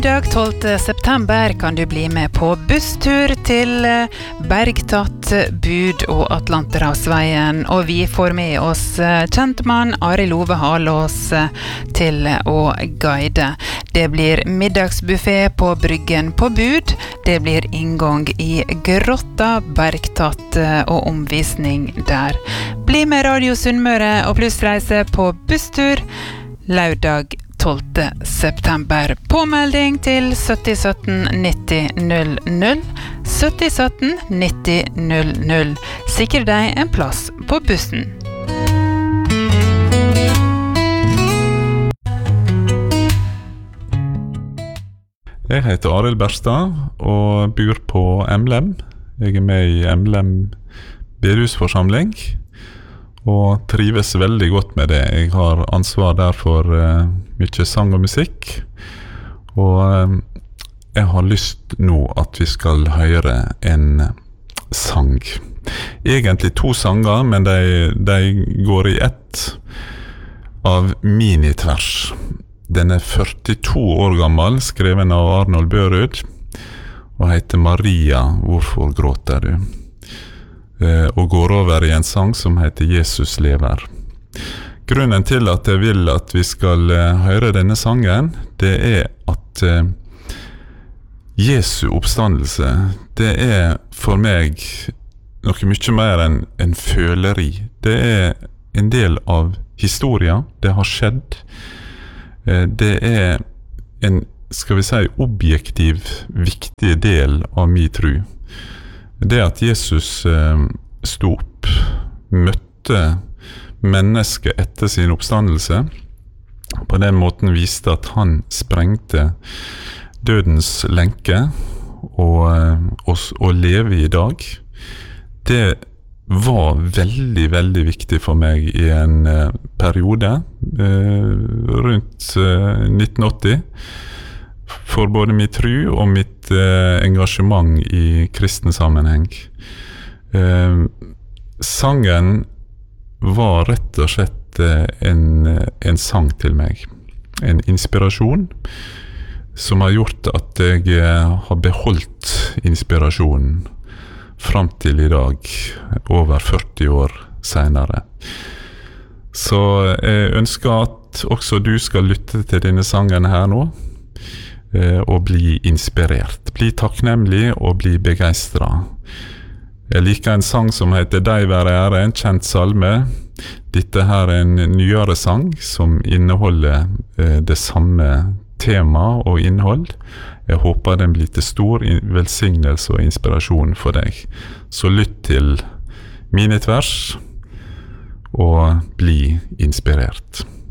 Lørdag 12. september kan du bli med på busstur til Bergtatt, Bud og Atlanterhavsveien, og vi får med oss kjentmann Arild Ove Halås til å guide. Det blir middagsbuffet på Bryggen på Bud, det blir inngang i Grotta, Bergtatt og omvisning der. Bli med Radio Sunnmøre og Plussreise på busstur lørdag 12. september. Påmelding til 7017 90 00. 7017 90 00. Sikre deg en plass på bussen. Jeg heter Arild Berstad og bor på Emlem. Jeg med i Emlem bedehusforsamling og trives veldig godt med det. Jeg har ansvar der for mye sang og musikk, og jeg har lyst nå at vi skal høre en sang. Egentlig 2 sanger, men de går i ett av minitvers. Den er 42 år gammel, skreven av Arnold Børud, og heter Maria, hvorfor gråter du? Og går over i en sang som heter Jesus lever. Grunnen til at jeg vil at vi skal høre denne sangen, det er at Jesu oppstandelse, det er for meg noe mye mer enn en føleri. Det er en del av historien, det har skjedd. Det er en, skal vi si, objektiv, viktig del av min tro. Det at Jesus sto opp, møtte mennesket etter sin oppstandelse, på den måten viste at han sprengte dødens lenke og leve i dag. Det var veldig, veldig viktig for meg i en periode rundt 1980, for både mitt tro og mitt engasjement i kristen sammenheng. Sangen var rett og slett en sang til meg, en inspirasjon som har gjort at jeg har beholdt inspirasjonen frem til i dag, over 40 år senere. Så jeg ønsker at også du skal lytte til denne sangen her nå, og bli inspirert, bli takknemlig og bli begeistret. Jeg liker en sang som heter Deg være ære, en kjent salme. Dette her er en nyere sang som inneholder det samme tema og innhold. Jeg håper den blir til stor velsignelse og inspirasjon for deg. Så lytt til mine tvers og bli inspirert.